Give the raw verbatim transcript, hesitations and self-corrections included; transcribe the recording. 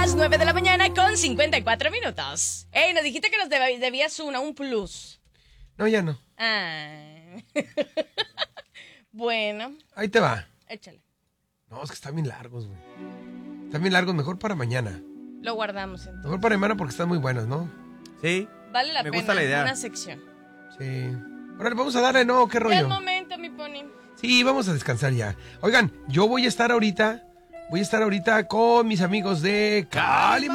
las nueve de la mañana con cincuenta y cuatro minutos. Ey, nos dijiste que nos deb- debías una, un plus. No, ya no. Ah. Bueno. Ahí te va. Échale. No, es que están bien largos, güey. Están bien largos, mejor para mañana. Lo guardamos entonces. Mejor para mañana porque están muy buenos, ¿no? Sí. Vale la Me pena. gusta la idea. Una sección. Sí. Ahora vamos a darle, ¿no? ¿Qué Ya el rollo? momento, mi pony. Sí, vamos a descansar ya. Oigan, yo voy a estar ahorita, voy a estar ahorita con mis amigos de Cali.